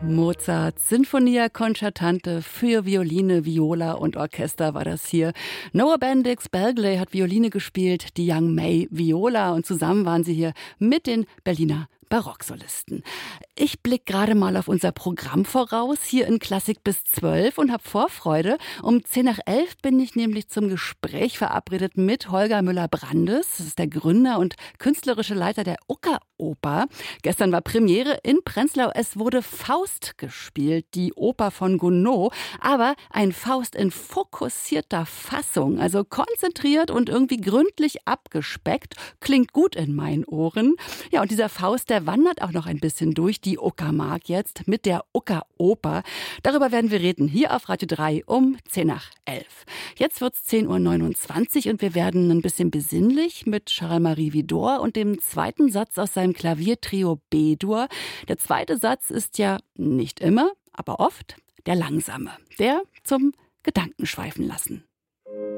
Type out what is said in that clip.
Mozart, Sinfonia Concertante für Violine, Viola und Orchester war das hier. Noah Bendix Belgley hat Violine gespielt, die Young May Viola, und zusammen waren sie hier mit den Berliner Barocksolisten. Ich blicke gerade mal auf unser Programm voraus, hier in Klassik bis 12 und habe Vorfreude. Um 10 nach 11 bin ich nämlich zum Gespräch verabredet mit Holger Müller-Brandes. Das ist der Gründer und künstlerische Leiter der Ucker-Oper. Gestern war Premiere in Prenzlau. Es wurde Faust gespielt, die Oper von Gounod. Aber ein Faust in fokussierter Fassung, also konzentriert und irgendwie gründlich abgespeckt. Klingt gut in meinen Ohren. Ja, und dieser Faust, der wandert auch noch ein bisschen durch die Uckermark jetzt mit der Ucker-Oper. Darüber werden wir reden, hier auf Radio 3 um 10 nach 11. Jetzt wird's 10:29 Uhr und wir werden ein bisschen besinnlich mit Charles-Marie Widor und dem zweiten Satz aus seinem Klaviertrio B-Dur. Der zweite Satz ist ja nicht immer, aber oft der langsame, der zum Gedankenschweifen lassen.